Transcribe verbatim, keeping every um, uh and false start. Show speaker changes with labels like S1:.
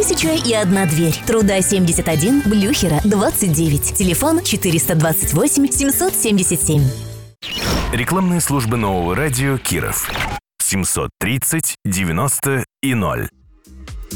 S1: Тысяча и одна дверь. Труда семьдесят один, Блюхера двадцать девять. Телефон четыреста двадцать восемь семьсот семьдесят семь.
S2: Рекламные службы нового радио Киров. семьсот тридцать девяносто и ноль.